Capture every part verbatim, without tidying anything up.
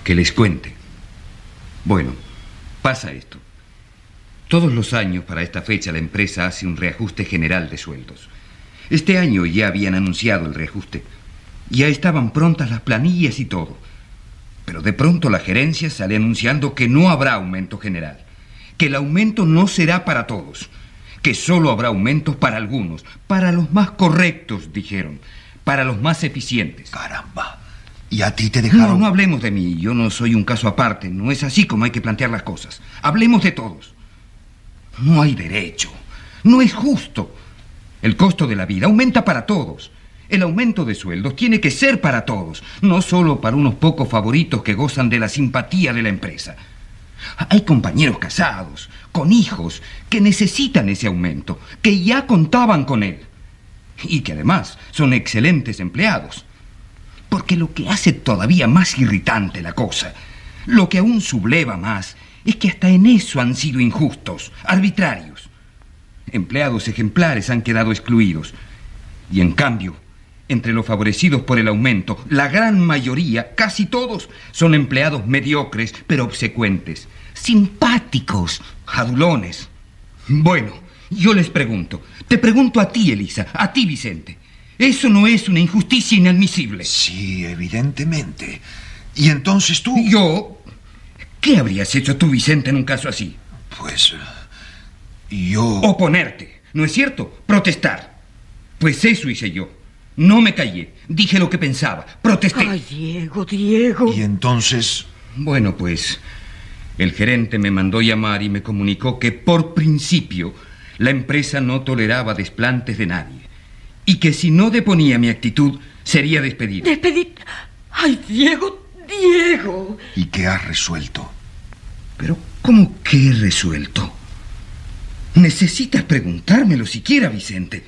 Que les cuente. Bueno, pasa esto. Todos los años para esta fecha la empresa hace un reajuste general de sueldos. Este año ya habían anunciado el reajuste. Ya estaban prontas las planillas y todo. Pero de pronto la gerencia sale anunciando que no habrá aumento general. Que el aumento no será para todos. Que solo habrá aumentos para algunos. Para los más correctos, dijeron. Para los más eficientes. Caramba. ¿Y a ti te dejaron...? No, no hablemos de mí. Yo no soy un caso aparte. No es así como hay que plantear las cosas. Hablemos de todos. No hay derecho. No es justo. El costo de la vida aumenta para todos. El aumento de sueldos tiene que ser para todos, no solo para unos pocos favoritos que gozan de la simpatía de la empresa. Hay compañeros casados, con hijos, que necesitan ese aumento, que ya contaban con él. Y que además son excelentes empleados. Porque lo que hace todavía más irritante la cosa, lo que aún subleva más, es que hasta en eso han sido injustos, arbitrarios. Empleados ejemplares han quedado excluidos. Y en cambio, entre los favorecidos por el aumento, la gran mayoría, casi todos, son empleados mediocres, pero obsecuentes, simpáticos, adulones. Bueno, yo les pregunto, te pregunto a ti, Elisa, a ti, Vicente. ¿Eso no es una injusticia inadmisible? Sí, evidentemente. ¿Y entonces tú? ¿Yo? ¿Qué habrías hecho tú, Vicente, en un caso así? Pues... yo... Oponerte, ¿no es cierto? Protestar. Pues eso hice yo. No me callé. Dije lo que pensaba. Protesté. Ay, Diego, Diego. ¿Y entonces? Bueno, pues... el gerente me mandó llamar y me comunicó que, por principio, la empresa no toleraba desplantes de nadie. Y que si no deponía mi actitud, sería despedido. ¿Despedir? Ay, Diego, Diego. ¿Y qué has resuelto? Pero, ¿cómo que he resuelto? Necesitas preguntármelo siquiera, Vicente.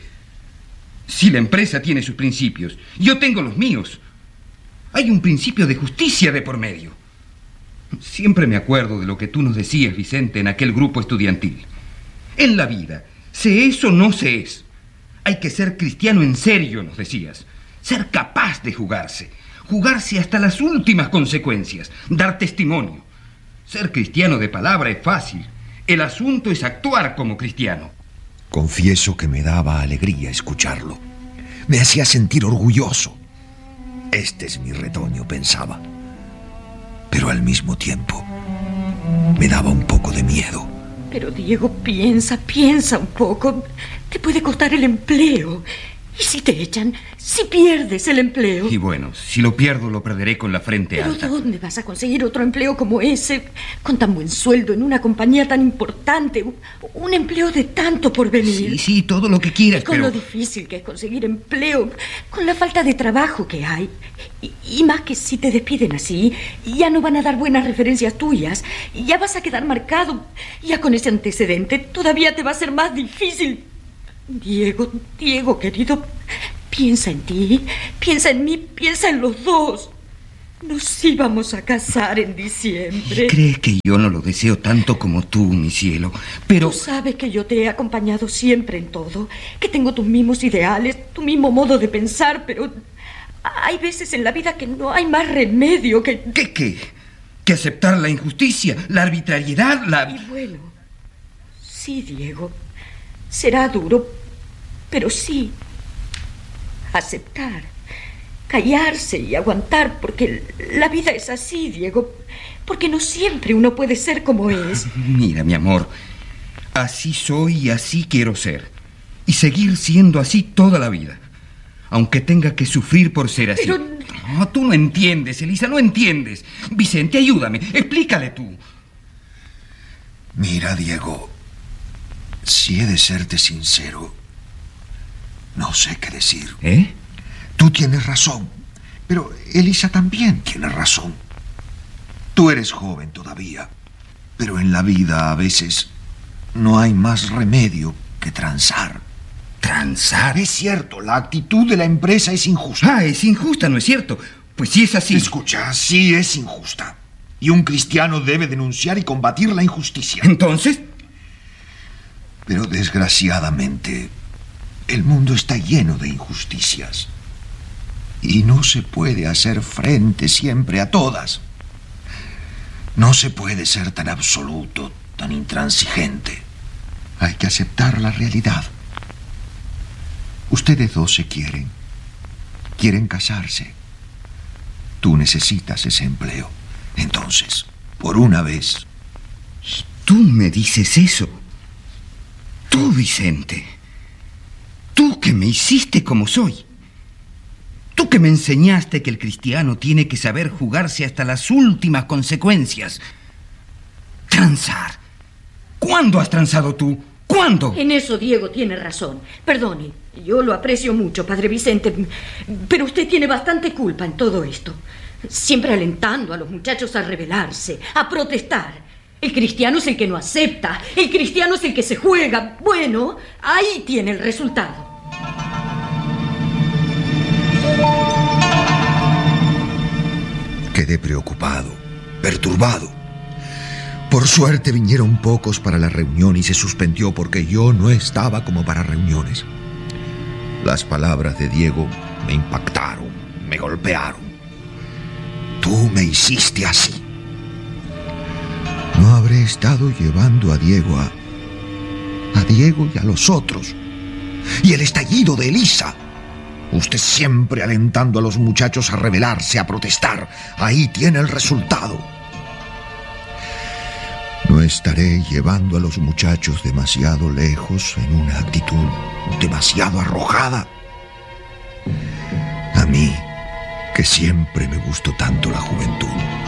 Si la empresa tiene sus principios, yo tengo los míos. Hay un principio de justicia de por medio. Siempre me acuerdo de lo que tú nos decías, Vicente, en aquel grupo estudiantil. En la vida, se es o no se es. Hay que ser cristiano en serio, nos decías. Ser capaz de jugarse. Jugarse hasta las últimas consecuencias. Dar testimonio. Ser cristiano de palabra es fácil. El asunto es actuar como cristiano. Confieso que me daba alegría escucharlo. Me hacía sentir orgulloso. Este es mi retoño, pensaba. Pero al mismo tiempo me daba un poco de miedo. Pero, Diego, piensa, piensa un poco. Te puede costar el empleo. ¿Y si te echan? ¿Si pierdes el empleo? Y bueno, si lo pierdo, lo perderé con la frente ¿Pero alta. dónde vas a conseguir otro empleo como ese? Con tan buen sueldo, en una compañía tan importante. Un, un empleo de tanto por venir. Sí, sí, todo lo que quieras, y con pero... lo difícil que es conseguir empleo, con la falta de trabajo que hay. Y, y más que si te despiden así, ya no van a dar buenas referencias tuyas. Y ya vas a quedar marcado. Ya con ese antecedente, todavía te va a ser más difícil. Diego, Diego, querido, piensa en ti, piensa en mí, piensa en los dos. Nos íbamos a casar en diciembre. ¿Y crees que yo no lo deseo tanto como tú, mi cielo? Pero... Tú sabes que yo te he acompañado siempre en todo, que tengo tus mismos ideales, tu mismo modo de pensar, pero hay veces en la vida que no hay más remedio que... ¿Qué qué? ¿Que aceptar la injusticia, la arbitrariedad, la... Y bueno, sí, Diego, será duro, pero sí, aceptar, callarse y aguantar, porque la vida es así, Diego, porque no siempre uno puede ser como es. Mira, mi amor, así soy y así quiero ser, y seguir siendo así toda la vida, aunque tenga que sufrir por ser así. Pero... No, tú no entiendes, Elisa, no entiendes. Vicente, ayúdame, explícale tú. Mira, Diego, si he de serte sincero, no sé qué decir. ¿Eh? Tú tienes razón, pero Elisa también tiene razón. Tú eres joven todavía, pero en la vida a veces no hay más remedio que transar. ¿Transar? Es cierto, la actitud de la empresa es injusta. Ah, es injusta, ¿no es cierto? Pues sí es así. Escucha, sí es injusta. Y un cristiano debe denunciar y combatir la injusticia. ¿Entonces? Pero desgraciadamente, el mundo está lleno de injusticias. Y no se puede hacer frente siempre a todas. No se puede ser tan absoluto, tan intransigente. Hay que aceptar la realidad. Ustedes dos se quieren. Quieren casarse. Tú necesitas ese empleo. Entonces, por una vez... ¿Tú me dices eso? Tú, Vicente. Tú que me hiciste como soy. Tú que me enseñaste que el cristiano tiene que saber jugarse hasta las últimas consecuencias. Transar. ¿Cuándo has transado tú? ¿Cuándo? En eso Diego tiene razón. Perdone, yo lo aprecio mucho, padre Vicente, pero usted tiene bastante culpa en todo esto. Siempre alentando a los muchachos a rebelarse, a protestar. El cristiano es el que no acepta. El cristiano es el que se juega. Bueno, ahí tiene el resultado. Quedé preocupado, perturbado. Por suerte vinieron pocos para la reunión y se suspendió porque yo no estaba como para reuniones. Las palabras de Diego me impactaron, me golpearon. Tú me hiciste así. No habré estado llevando a Diego a... a Diego y a los otros. Y el estallido de Elisa. Usted siempre alentando a los muchachos a rebelarse, a protestar. Ahí tiene el resultado. No estaré llevando a los muchachos demasiado lejos en una actitud demasiado arrojada. A mí, que siempre me gustó tanto la juventud.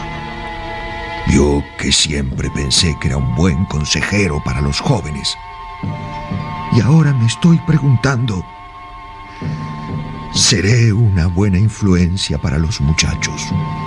Yo que siempre pensé que era un buen consejero para los jóvenes. Y ahora me estoy preguntando, ¿seré una buena influencia para los muchachos?